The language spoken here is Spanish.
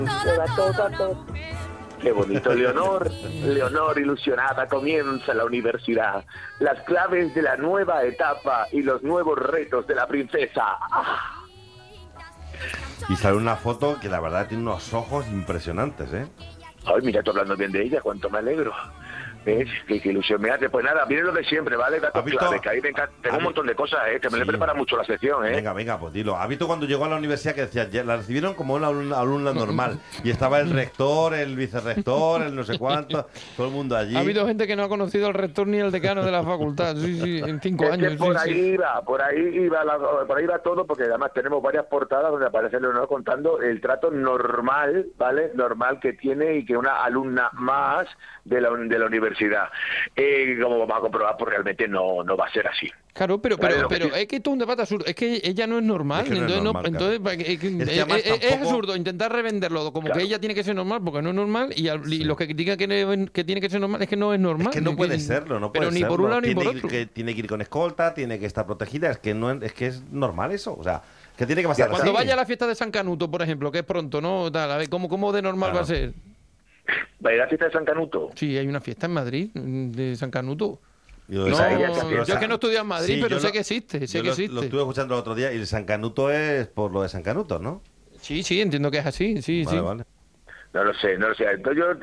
Todo. Qué bonito, Leonor. Leonor, ilusionada, comienza la universidad. Las claves de la nueva etapa y los nuevos retos de la princesa. ¡Ah! Y sale una foto que la verdad tiene unos ojos impresionantes, ¿eh? Ay, mira, tú hablando bien de ella, cuánto me alegro. ¿Ves? Qué ilusión me hace. Pues nada, viene lo de siempre, ¿vale? Datos claves, que ahí me encanta. Tengo un montón de cosas, que me le prepara mucho la sección, Venga, pues dilo. ¿Has visto cuando llegó a la universidad que decía, la recibieron como una alumna normal? Y estaba el rector, el vicerrector, el no sé cuánto, todo el mundo allí. Ha habido gente que no ha conocido al rector ni al decano de la facultad, sí, en 5 Es años. que por ahí iba todo, porque además tenemos varias portadas donde aparece Leonor contando el trato normal, ¿vale? Normal que tiene y que una alumna más de la universidad. Como vamos a comprobar, pues realmente no va a ser así. Claro, pero Vale, es que esto es un debate absurdo. Es que ella no es normal. Es que no es normal, entonces claro. es absurdo intentar revenderlo como que ella tiene que ser normal porque no es normal y los que critican que tiene que ser normal es que no es normal. Es que no puede serlo, no puede Pero ni serlo. por un lado ni por otro. Tiene que ir con escolta, tiene que estar protegida. Es que es normal eso. O sea, que tiene que pasar así. Cuando vaya a la fiesta de San Canuto, por ejemplo, que es pronto, ¿no? Tal, a ver, ¿cómo de normal va a ser? ¿Va a ir a la fiesta de San Canuto? Sí, hay una fiesta en Madrid de San Canuto. Yo Yo es que no he estudiado en Madrid, pero sé que existe. Lo estuve escuchando el otro día y el San Canuto es por lo de San Canuto, ¿no? Sí, entiendo que es así. Sí. Vale. No lo sé. Entonces yo